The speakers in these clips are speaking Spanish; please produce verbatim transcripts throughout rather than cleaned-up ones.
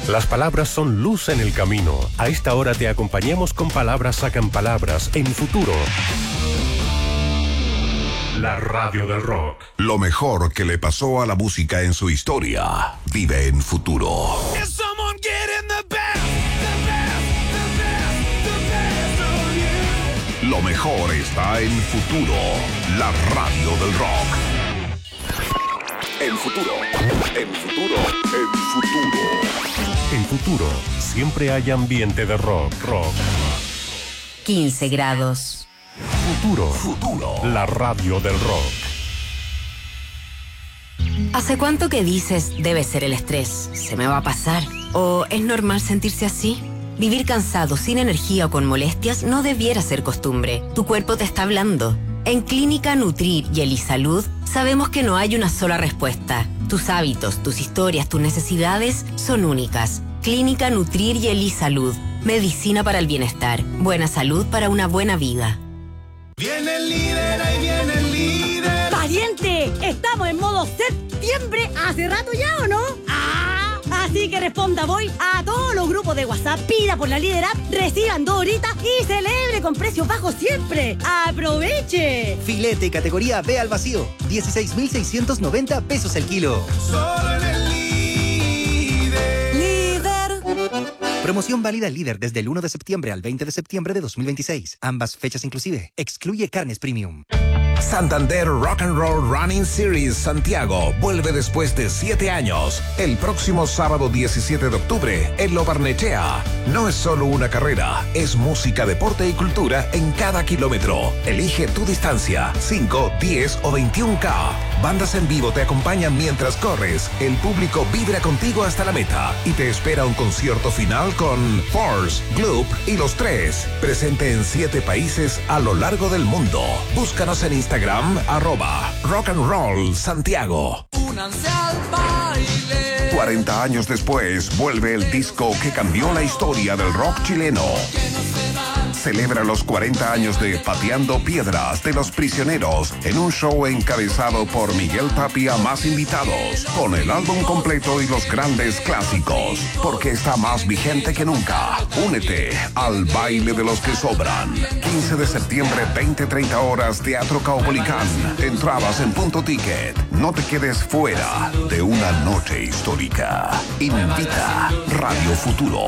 Las palabras son luz en el camino. A esta hora te acompañamos con Palabras Sacan Palabras en Futuro. La radio del rock. Lo mejor que le pasó a la música en su historia vive en Futuro. Lo mejor está en Futuro, la radio del rock. En Futuro, en Futuro, en Futuro. En Futuro, siempre hay ambiente de rock, rock. quince grados. Futuro, Futuro, la radio del rock. ¿Hace cuánto que dices debe ser el estrés? ¿Se me va a pasar? ¿O es normal sentirse así? Vivir cansado, sin energía o con molestias no debiera ser costumbre. Tu cuerpo te está hablando. En Clínica Nutrir y Elisalud sabemos que no hay una sola respuesta. Tus hábitos, tus historias, tus necesidades son únicas. Clínica Nutrir y Elisalud. Medicina para el bienestar. Buena salud para una buena vida. Viene el líder, ahí viene el líder. ¡Pariente! Estamos en modo septiembre hace rato ya, ¿o no? ¡Ah! Así que responda voy a todos los grupos de WhatsApp, pida por la Líder App, reciban dos horitas y celebre con precios bajos siempre. ¡Aproveche! Filete categoría B al vacío, dieciséis mil seiscientos noventa pesos el kilo. Solo en el líder. Líder. Promoción válida al Líder desde el uno de septiembre al veinte de septiembre de dos mil veintiséis. Ambas fechas inclusive. Excluye carnes premium. Santander Rock and Roll Running Series Santiago vuelve después de siete años. El próximo sábado diecisiete de octubre en Lo Barnechea. No es solo una carrera, es música, deporte y cultura en cada kilómetro. Elige tu distancia, cinco, diez o veintiún K. Bandas en vivo te acompañan mientras corres. El público vibra contigo hasta la meta y te espera un concierto final con Force, Gloop y Los Tres. Presente en siete países a lo largo del mundo. Búscanos en Instagram, arroba Rock and Roll Santiago. Únanse al baile. cuarenta años después, vuelve el disco que cambió la historia del rock chileno. Celebra los cuarenta años de Pateando Piedras de Los Prisioneros en un show encabezado por Miguel Tapia más invitados, con el álbum completo y los grandes clásicos, porque está más vigente que nunca. Únete al baile de los que sobran. quince de septiembre, veinte treinta horas, Teatro Caupolicán. Entradas en Punto Ticket. No te quedes fuera de una noche histórica. Invita Radio Futuro.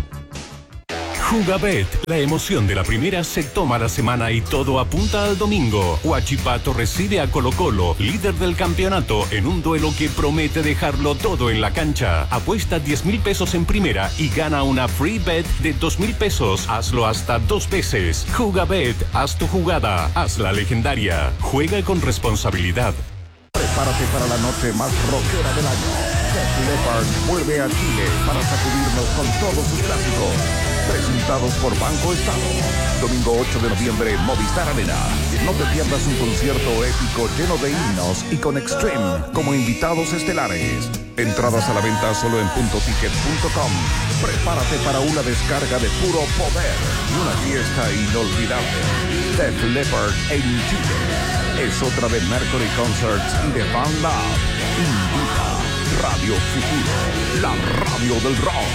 Jugabet, la emoción de la primera se toma la semana y todo apunta al domingo. Huachipato recibe a Colo Colo, líder del campeonato, en un duelo que promete dejarlo todo en la cancha. Apuesta diez mil pesos en primera y gana una free bet de dos mil pesos. Hazlo hasta dos veces. Jugabet, haz tu jugada, hazla legendaria. Juega con responsabilidad. Prepárate para la noche más rockera del año. Def Leppard vuelve a Chile para sacudirnos con todos sus clásicos. Presentados por Banco Estado. Domingo ocho de noviembre, Movistar Arena. No te pierdas un concierto épico lleno de himnos y con Extreme como invitados estelares. Entradas a la venta solo en punto ticket punto com. Prepárate para una descarga de puro poder y una fiesta inolvidable. Def Leppard en Chile. Es otra de Mercury Concerts y de Fan Lab. Invita Radio Futuro, la radio del rock.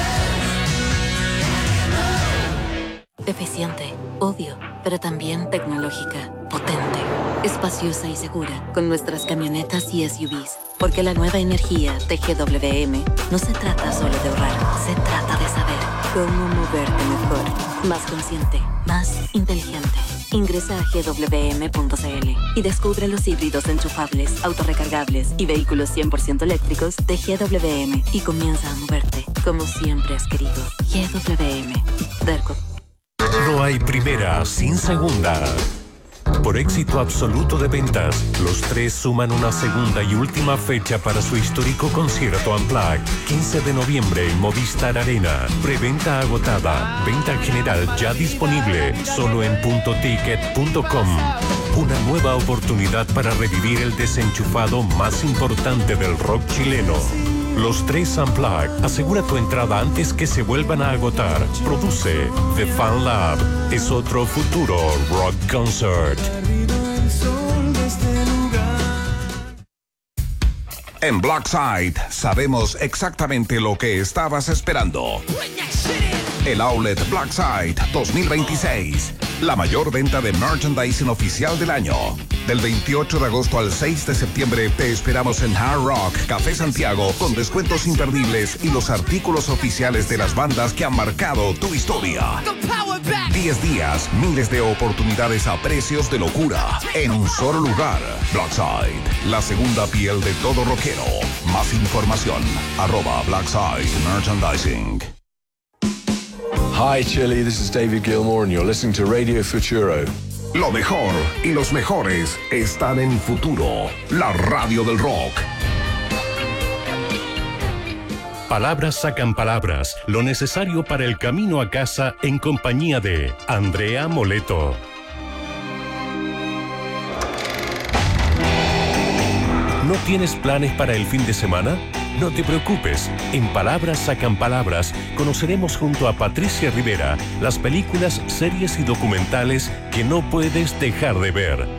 Eficiente, obvio, pero también tecnológica, potente, espaciosa y segura, con nuestras camionetas y S U Vs. Porque la nueva energía de G W M no se trata solo de ahorrar, se trata de saber cómo moverte mejor, más consciente, más inteligente. Ingresa a G W M punto C L y descubre los híbridos enchufables, autorrecargables y vehículos cien por ciento eléctricos de G W M y comienza a moverte como siempre has querido. G W M. Derco. No hay primera sin segunda. Por éxito absoluto de ventas, Los Tres suman una segunda y última fecha para su histórico concierto Unplugged. quince de noviembre en Movistar Arena. Preventa agotada. Venta general ya disponible. Solo en punto ticket punto com. Una nueva oportunidad para revivir el desenchufado más importante del rock chileno. Los Tres Unplugged. Asegura tu entrada antes que se vuelvan a agotar. Produce The Fan Lab. Es otro futuro rock concert. En Blackside sabemos exactamente lo que estabas esperando. El Outlet Blackside dos mil veintiséis. La mayor venta de merchandising oficial del año. Del veintiocho de agosto al seis de septiembre te esperamos en Hard Rock Café Santiago con descuentos imperdibles y los artículos oficiales de las bandas que han marcado tu historia. diez días, miles de oportunidades a precios de locura en un solo lugar. Blackside, la segunda piel de todo rockero. Más información, arroba Blackside Merchandising. Hi Chile, this is David Gilmour and you're listening to Radio Futuro. Lo mejor y los mejores están en Futuro, la radio del rock. Palabras sacan palabras, lo necesario para el camino a casa en compañía de Andrea Moleto. ¿No tienes planes para el fin de semana? No te preocupes, en Palabras Sacan Palabras conoceremos junto a Patricia Rivera las películas, series y documentales que no puedes dejar de ver.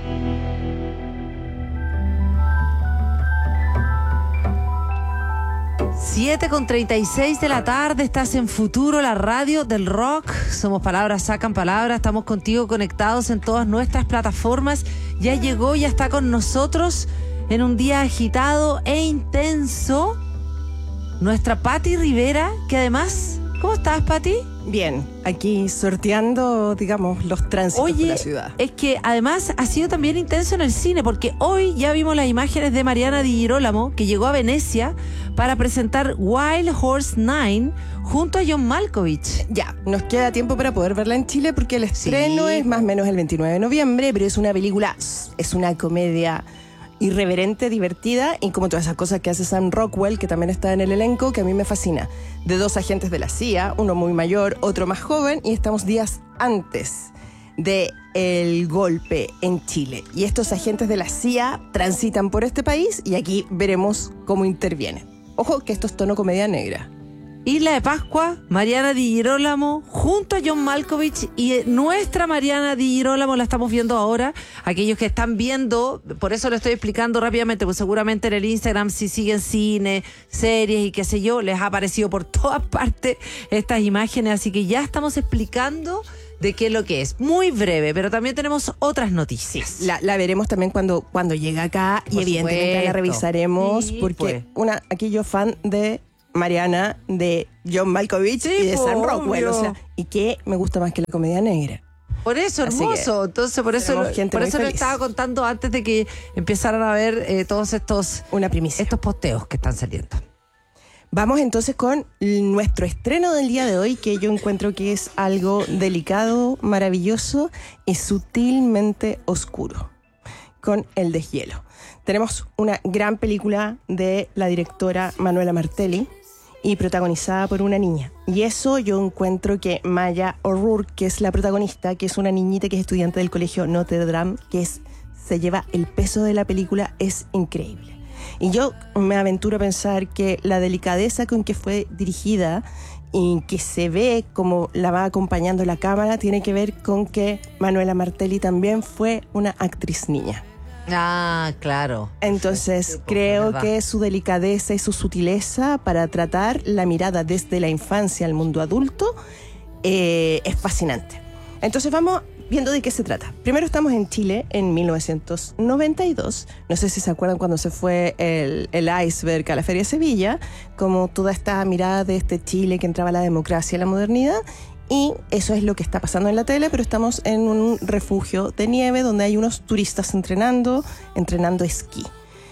siete con treinta y seis de la tarde, estás en Futuro, la radio del rock. Somos Palabras Sacan Palabras, estamos contigo conectados en todas nuestras plataformas. Ya llegó, ya está con nosotros en un día agitado e intenso nuestra Pati Rivera, que además, ¿cómo estás, Pati? Bien, aquí sorteando, digamos, los tránsitos Oye, de la ciudad. Es que además ha sido también intenso en el cine, porque hoy ya vimos las imágenes de Mariana Di Girolamo, que llegó a Venecia para presentar Wild Horse nueve junto a John Malkovich. Ya, nos queda tiempo para poder verla en Chile, porque el estreno sí. es más o menos el veintinueve de noviembre, pero es una película, es una comedia irreverente, divertida, y como todas esas cosas que hace Sam Rockwell, que también está en el elenco, que a mí me fascina. De dos agentes de la C I A, uno muy mayor, otro más joven, y estamos días antes del golpe en Chile. Y estos agentes de la C I A transitan por este país y aquí veremos cómo intervienen. Ojo que esto es tono comedia negra. Isla de Pascua, Mariana Di Girolamo junto a John Malkovich, y nuestra Mariana Di Girolamo la estamos viendo ahora. Aquellos que están viendo, por eso lo estoy explicando rápidamente, pues seguramente en el Instagram, si siguen cine, series y qué sé yo, les ha aparecido por todas partes estas imágenes, así que ya estamos explicando de qué es lo que es. Muy breve, pero también tenemos otras noticias. La, la veremos también cuando, cuando llegue acá, por y evidentemente supuesto. La revisaremos, sí, porque pues. una aquí yo fan de Mariana, de John Malkovich sí, y de Sam Rockwell, o sea, y que me gusta más que la comedia negra. Por eso, hermoso. Entonces, por eso, por eso lo estaba contando antes de que empezaran a ver eh, todos estos, una primicia, estos posteos que están saliendo. Vamos entonces con nuestro estreno del día de hoy, que yo encuentro que es algo delicado, maravilloso y sutilmente oscuro, con El Deshielo. Tenemos una gran película de la directora Manuela Martelli y protagonizada por una niña. Y eso yo encuentro que Maya O'Rourke, que es la protagonista, que es una niñita que es estudiante del colegio Notre Dame, que es, se lleva el peso de la película, es increíble. Y yo me aventuro a pensar que la delicadeza con que fue dirigida y que se ve como la va acompañando la cámara tiene que ver con que Manuela Martelli también fue una actriz niña. Ah, claro. Entonces sí, creo que su delicadeza y su sutileza para tratar la mirada desde la infancia al mundo adulto eh, es fascinante. Entonces vamos viendo de qué se trata. Primero estamos en Chile en mil novecientos noventa y dos. No sé si se acuerdan cuando se fue el, el iceberg a la Feria de Sevilla, como toda esta mirada de este Chile que entraba la democracia y la modernidad. Y eso es lo que está pasando en la tele, pero estamos en un refugio de nieve donde hay unos turistas entrenando, entrenando esquí.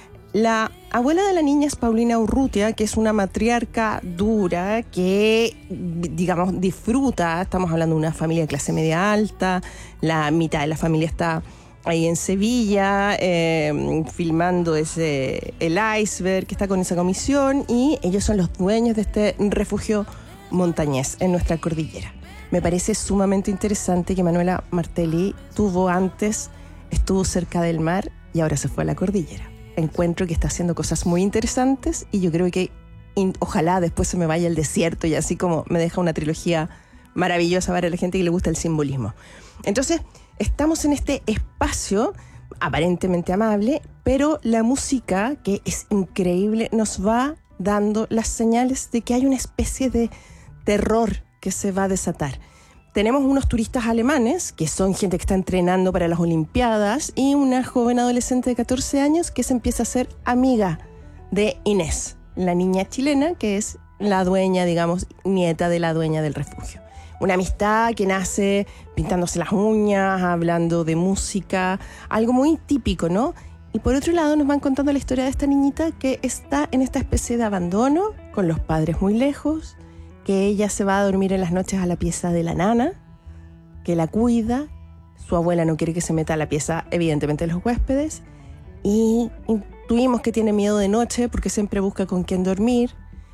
La abuela de la niña es Paulina Urrutia, que es una matriarca dura que, digamos, disfruta. Estamos hablando de una familia de clase media alta. La mitad de la familia está ahí en Sevilla, eh, filmando ese, el iceberg que está con esa comisión. Y ellos son los dueños de este refugio montañés en nuestra cordillera. Me parece sumamente interesante que Manuela Martelli tuvo antes, estuvo cerca del mar y ahora se fue a la cordillera. Encuentro que está haciendo cosas muy interesantes y yo creo que in, ojalá después se me vaya al desierto y así como me deja una trilogía maravillosa para la gente que le gusta el simbolismo. Entonces, estamos en este espacio aparentemente amable, pero la música, que es increíble, nos va dando las señales de que hay una especie de terror que se va a desatar. Tenemos unos turistas alemanes, que son gente que está entrenando para las Olimpiadas, y una joven adolescente de catorce años que se empieza a ser amiga de Inés, la niña chilena que es la dueña, digamos, nieta de la dueña del refugio. Una amistad que nace pintándose las uñas, hablando de música, algo muy típico, ¿no? Y por otro lado nos van contando la historia de esta niñita que está en esta especie de abandono, con los padres muy lejos, que ella se va a dormir en las noches a la pieza de la nana, que la cuida, su abuela no quiere que se meta a la pieza, evidentemente, de los huéspedes, y intuimos que tiene miedo de noche porque siempre busca con quién dormir,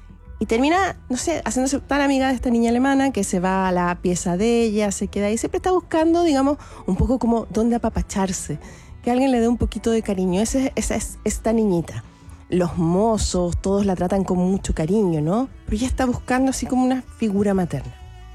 y termina, no sé, haciéndose tan amiga de esta niña alemana que se va a la pieza de ella, se queda ahí, siempre está buscando, digamos, un poco como dónde apapacharse, que alguien le dé un poquito de cariño. Esa, esa es esta niñita. Los mozos, todos la tratan con mucho cariño, ¿no? Pero ella está buscando así como una figura materna.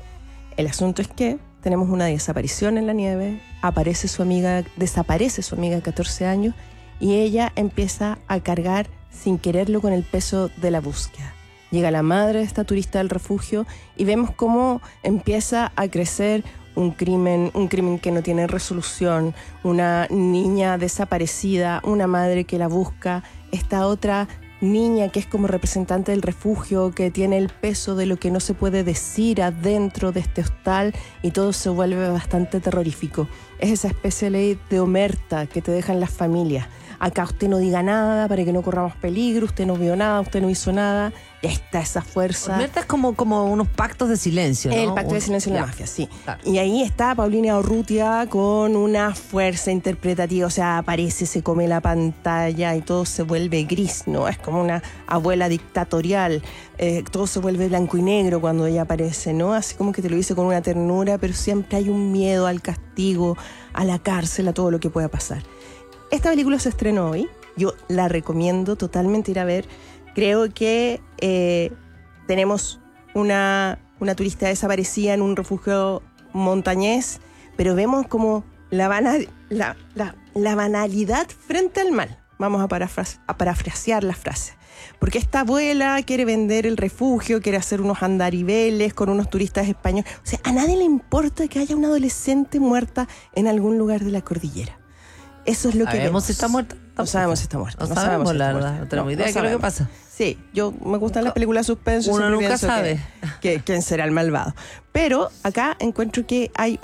El asunto es que tenemos una desaparición en la nieve, aparece su amiga, desaparece su amiga de catorce años y ella empieza a cargar sin quererlo con el peso de la búsqueda. Llega la madre de esta turista del refugio y vemos cómo empieza a crecer un crimen, un crimen que no tiene resolución, una niña desaparecida, una madre que la busca, esta otra niña que es como representante del refugio, que tiene el peso de lo que no se puede decir adentro de este hostal, y todo se vuelve bastante terrorífico. Es esa especie de ley de omerta que te dejan las familias. Acá usted no diga nada para que no corramos peligro, usted no vio nada, usted no hizo nada. Y ahí está esa fuerza. Omerta es como, como unos pactos de silencio, ¿no? El pacto de silencio en la mafia, sí. Claro. Y ahí está Paulina Urrutia con una fuerza interpretativa, o sea, aparece, se come la pantalla y todo se vuelve gris, ¿no? Es como una abuela dictatorial, eh, todo se vuelve blanco y negro cuando ella aparece, ¿no? Así como que te lo dice con una ternura, pero siempre hay un miedo al castigo, a la cárcel, a todo lo que pueda pasar. Esta película se estrenó hoy, yo la recomiendo totalmente ir a ver. Creo que eh, tenemos una, una turista desaparecida en un refugio montañés, pero vemos como la, banal, la, la, la banalidad frente al mal. Vamos a, parafrase, a parafrasear la frase. Porque esta abuela quiere vender el refugio, quiere hacer unos andariveles con unos turistas españoles. O sea, a nadie le importa que haya una adolescente muerta en algún lugar de la cordillera. Eso es lo que ¿Sabemos vemos. si está muerta? No sabemos si está muerta. No, no sabemos, sabemos si la está verdad. muerta. No tenemos No, idea no qué es lo que pasa. Sí, yo me gustan las películas suspenso. Uno nunca pienso sabe que, que, quién será el malvado. Pero acá encuentro que hay